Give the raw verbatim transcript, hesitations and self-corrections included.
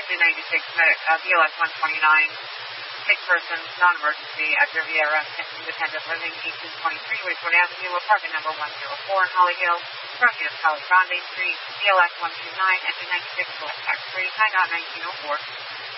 two ninety-six, uh, B L S one twenty-nine, six persons, non-emergency at Riviera Independent Living, eighteen twenty-three, Wayport Avenue, apartment number one oh four, Hollyhill, Frontier Palo Grande Street, B L S one two nine, N B ninety-six, West Tax Street, nine nineteen oh four.